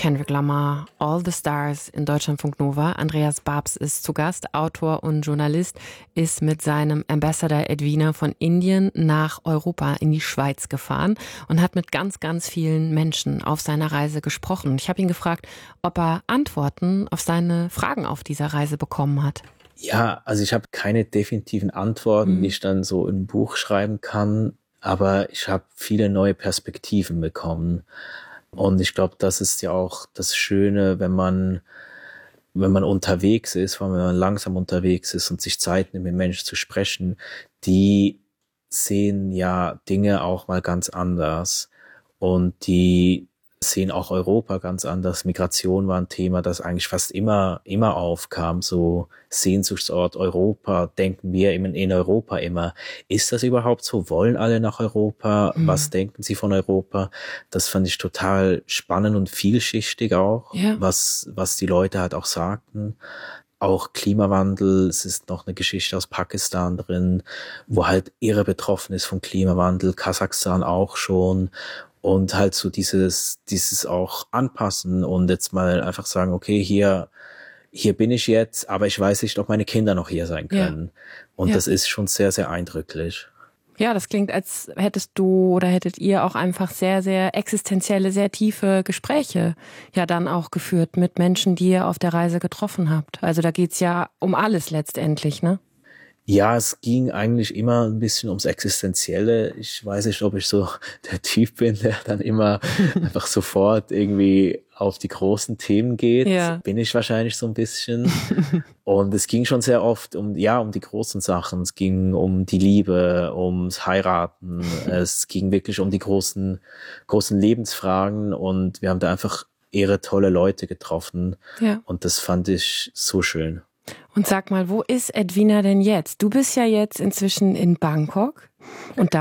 Kendrick Lamar, All the Stars in Deutschlandfunk Nova. Andreas Babs ist zu Gast, Autor und Journalist, ist mit seinem Ambassador Edwina von Indien nach Europa in die Schweiz gefahren und hat mit ganz, ganz vielen Menschen auf seiner Reise gesprochen. Ich habe ihn gefragt, ob er Antworten auf seine Fragen auf dieser Reise bekommen hat. Ja, also ich habe keine definitiven Antworten, die ich dann so in ein Buch schreiben kann, aber ich habe viele neue Perspektiven bekommen. Und ich glaube, das ist ja auch das Schöne, wenn man unterwegs ist, vor allem wenn man langsam unterwegs ist und sich Zeit nimmt, mit Menschen zu sprechen, die sehen ja Dinge auch mal ganz anders und die sehen auch Europa ganz anders. Migration war ein Thema, das eigentlich fast immer aufkam. So Sehnsuchtsort Europa, denken wir in Europa immer. Ist das überhaupt so? Wollen alle nach Europa? Was denken sie von Europa? Das fand ich total spannend und vielschichtig auch, was die Leute halt auch sagten. Auch Klimawandel, es ist noch eine Geschichte aus Pakistan drin, wo halt irre betroffen ist vom Klimawandel, Kasachstan auch schon. Und halt so dieses auch anpassen und jetzt mal einfach sagen, okay, hier bin ich jetzt, aber ich weiß nicht, ob meine Kinder noch hier sein können. Und das ist schon sehr, sehr eindrücklich. Ja, das klingt, als hättest du oder hättet ihr auch einfach sehr, sehr existenzielle, sehr tiefe Gespräche ja dann auch geführt mit Menschen, die ihr auf der Reise getroffen habt. Also da geht's ja um alles letztendlich, ne? Ja, es ging eigentlich immer ein bisschen ums Existenzielle. Ich weiß nicht, ob ich so der Typ bin, der dann immer einfach sofort irgendwie auf die großen Themen geht. Ja. Bin ich wahrscheinlich so ein bisschen. Und es ging schon sehr oft um die großen Sachen. Es ging um die Liebe, ums Heiraten. Es ging wirklich um die großen Lebensfragen. Und wir haben da einfach irre tolle Leute getroffen. Ja. Und das fand ich so schön. Und sag mal, wo ist Edwina denn jetzt? Du bist ja jetzt inzwischen in Bangkok und da